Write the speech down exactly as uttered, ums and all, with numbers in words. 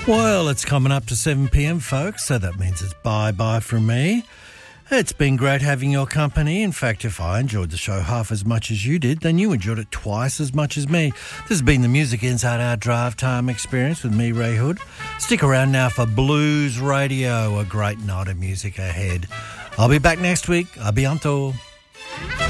Well, it's coming up to seven p.m, folks, so that means it's bye-bye from me. It's been great having your company. In fact, if I enjoyed the show half as much as you did, then you enjoyed it twice as much as me. This has been the Music Inside Our Drive Time Experience with me, Ray Hood. Stick around now for Blues Radio, a great night of music ahead. I'll be back next week. A bientôt.